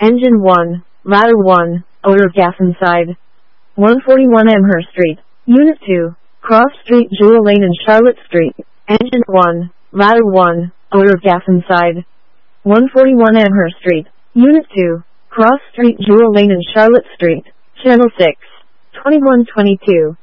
Engine 1, Ladder 1, odor of gas inside. 141 Amherst Street. Unit 2, Cross Street, Jewel Lane and Charlotte Street. Engine 1, Ladder 1, odor of gas inside. 141 Amherst Street. Unit 2, Cross Street, Jewel Lane and Charlotte Street. Channel 6, 2122.